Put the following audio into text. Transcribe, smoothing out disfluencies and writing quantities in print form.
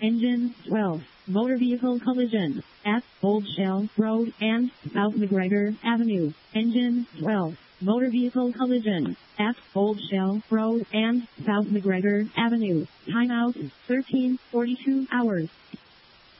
Engine 12. Motor vehicle collision at Old Shell Road and South McGregor Avenue. Engine 12. Motor vehicle collision at Old Shell Road and South McGregor Avenue. Timeout 13:42 hours.